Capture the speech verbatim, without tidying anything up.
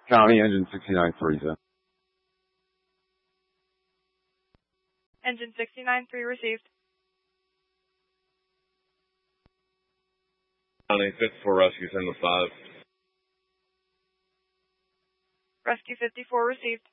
County engine sixty-nine three, sir. Engine sixty-nine three received. County fifty-four rescue, send the five. Rescue fifty-four received.